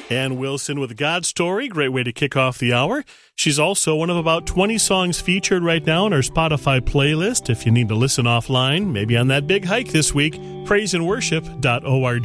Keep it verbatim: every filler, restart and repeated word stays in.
Ann Wilson with God's Story, great way to kick off the hour. She's also one of about twenty songs featured right now on our Spotify playlist. If you need to listen offline, maybe on that big hike this week, praise and worship dot org.